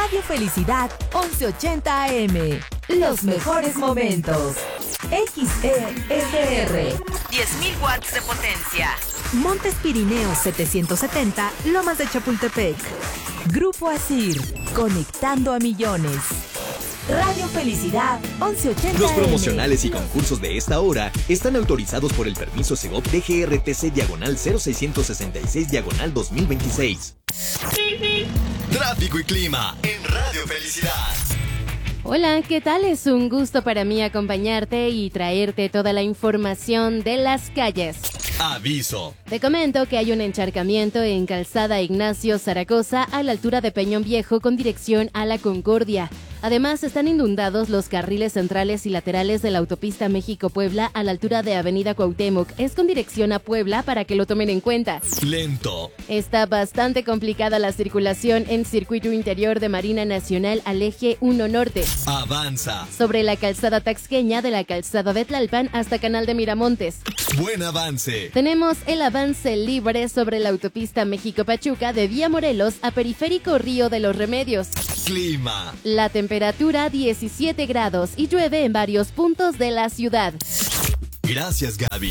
Radio Felicidad 1180 AM. Los mejores momentos. XESR. 10.000 watts de potencia. Montes Pirineos 770, Lomas de Chapultepec. Grupo ASIR, conectando a millones. Radio Felicidad 1180 Los promocionales y concursos de esta hora están autorizados por el permiso Segov DGRTC/0666/2026. Tráfico y clima en Radio Felicidad. Hola, ¿qué tal? Es un gusto para mí acompañarte y traerte toda la información de las calles. Aviso. Te comento que hay un encharcamiento en Calzada Ignacio Zaragoza a la altura de Peñón Viejo con dirección a La Concordia. Además, están inundados los carriles centrales y laterales de la autopista México-Puebla a la altura de Avenida Cuauhtémoc. Es con dirección a Puebla para que lo tomen en cuenta. Lento. Está bastante complicada la circulación en circuito interior de Marina Nacional al eje 1 Norte. Avanza. Sobre la calzada taxqueña de la calzada de Tlalpan hasta Canal de Miramontes. Buen avance. Tenemos el avance libre sobre la autopista México-Pachuca de Vía Morelos a Periférico Río de los Remedios. Clima. La temperatura 17 grados y llueve en varios puntos de la ciudad. Gracias, Gaby.